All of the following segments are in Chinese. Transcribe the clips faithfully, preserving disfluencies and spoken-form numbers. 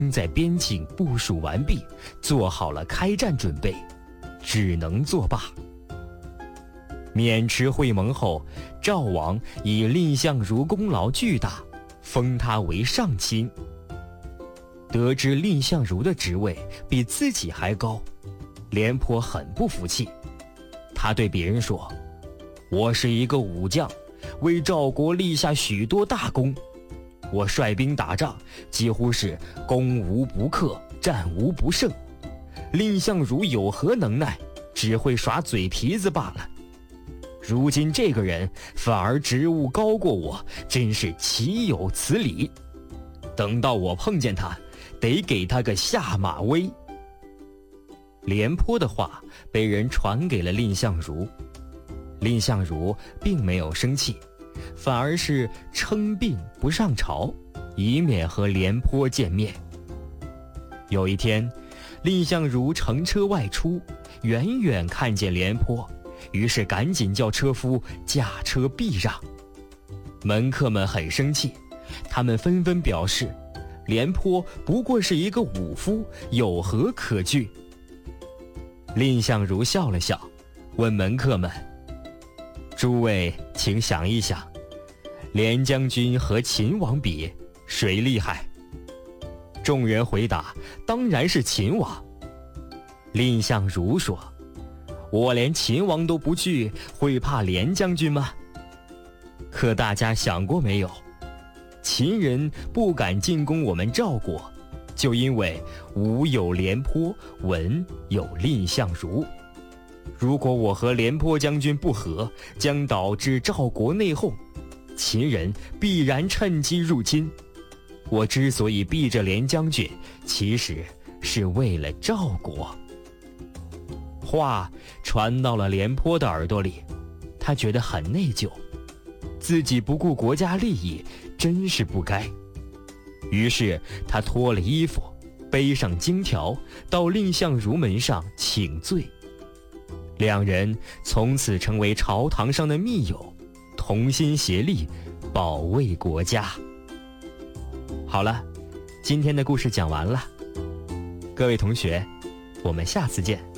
在边境部署完毕，做好了开战准备，只能作罢。渑池会盟后，赵王以蔺相如功劳巨大，封他为上卿。得知蔺相如的职位比自己还高，廉颇很不服气。他对别人说：“我是一个武将，为赵国立下许多大功。我率兵打仗，几乎是攻无不克，战无不胜。蔺相如有何能耐？只会耍嘴皮子罢了。如今这个人反而职务高过我，真是岂有此理！等到我碰见他，得给他个下马威。”廉颇的话被人传给了蔺相如，蔺相如并没有生气，反而是称病不上朝，以免和廉颇见面。有一天，蔺相如乘车外出，远远看见廉颇，于是赶紧叫车夫驾车避让。门客们很生气，他们纷纷表示，廉颇不过是一个武夫，有何可惧？蔺相如笑了笑，问门客们：“诸位请想一想，廉将军和秦王比，谁厉害？”众人回答：“当然是秦王。”蔺相如说：“我连秦王都不惧，会怕廉将军吗？”可大家想过没有？秦人不敢进攻我们赵国，就因为武有廉颇，文有蔺相如。如果我和廉颇将军不和，将导致赵国内讧，秦人必然趁机入侵。我之所以避着廉将军，其实是为了赵国。话传到了廉颇的耳朵里，他觉得很内疚，自己不顾国家利益，真是不该。于是他脱了衣服，背上荆条，到蔺相如门上请罪。两人从此成为朝堂上的密友，同心协力保卫国家。好了，今天的故事讲完了，各位同学，我们下次见。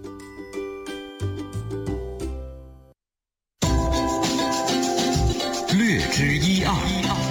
略知一二。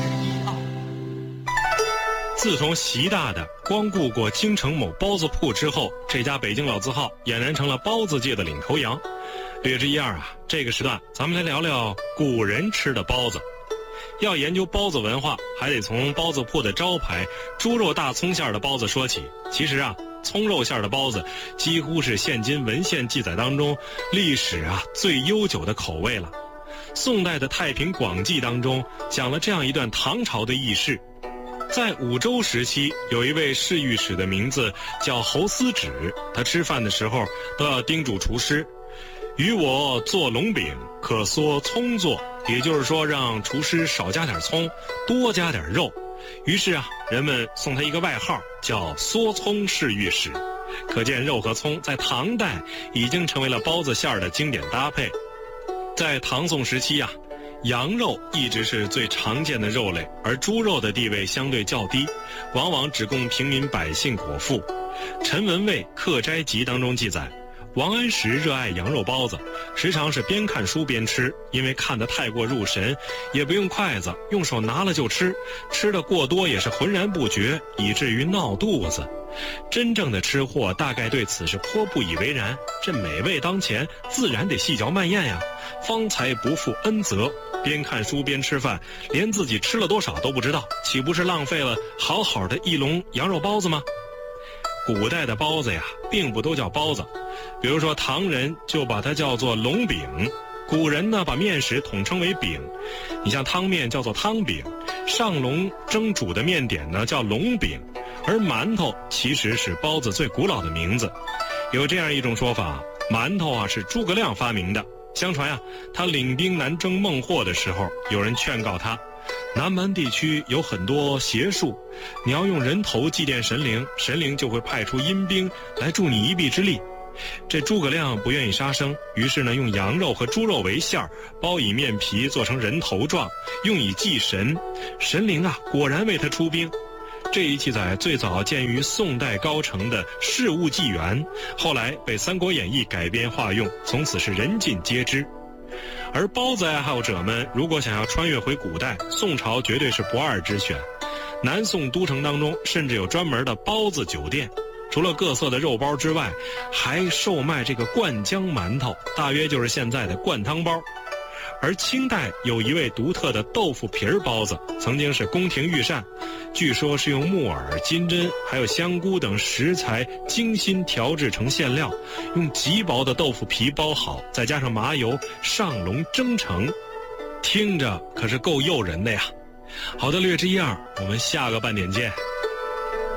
自从习大大光顾过京城某包子铺之后，这家北京老字号俨然成了包子界的领头羊。略知一二啊，这个时段咱们来聊聊古人吃的包子。要研究包子文化，还得从包子铺的招牌猪肉大葱馅的包子说起。其实啊，葱肉馅的包子几乎是现今文献记载当中历史啊最悠久的口味了。宋代的《太平广记》当中讲了这样一段唐朝的轶事。在武周时期，有一位侍御史的名字叫侯思止，他吃饭的时候都要叮嘱厨师，与我做龙饼，可嗦葱做，也就是说让厨师少加点葱，多加点肉。于是啊，人们送他一个外号叫嗦葱侍御史。可见肉和葱在唐代已经成为了包子馅儿的经典搭配。在唐宋时期啊，羊肉一直是最常见的肉类，而猪肉的地位相对较低，往往只供平民百姓果腹。陈文蔚《客斋集》当中记载，王安石热爱羊肉包子，时常是边看书边吃，因为看得太过入神，也不用筷子，用手拿了就吃，吃得过多也是浑然不觉，以至于闹肚子。真正的吃货大概对此是颇不以为然，这美味当前，自然得细嚼慢咽呀，方才不负恩泽。边看书边吃饭，连自己吃了多少都不知道，岂不是浪费了好好的一笼羊肉包子吗？古代的包子呀，并不都叫包子，比如说唐人就把它叫做龙饼，古人呢把面食统称为饼。你像汤面叫做汤饼，上笼蒸煮的面点呢叫龙饼，而馒头其实是包子最古老的名字。有这样一种说法，馒头啊是诸葛亮发明的。相传啊，他领兵南征孟获的时候，有人劝告他，南蛮地区有很多邪术，你要用人头祭奠神灵，神灵就会派出阴兵来助你一臂之力。这诸葛亮不愿意杀生，于是呢用羊肉和猪肉为馅儿，包以面皮做成人头状，用以祭神。神灵啊果然为他出兵。 这一记载最早见于宋代高澄的《事物纪元》，后来被《三国演义》改编化用，从此是人尽皆知。而包子爱好者们如果想要穿越回古代，宋朝绝对是不二之选。南宋都城当中甚至有专门的包子酒店，除了各色的肉包之外，还售卖这个灌浆馒头，大约就是现在的灌汤包。而清代有一味独特的豆腐皮儿包子，曾经是宫廷御膳，据说是用木耳、金针还有香菇等食材精心调制成馅料，用极薄的豆腐皮包好，再加上麻油上笼蒸成，听着可是够诱人的呀。好的，略知一二，我们下个半点见。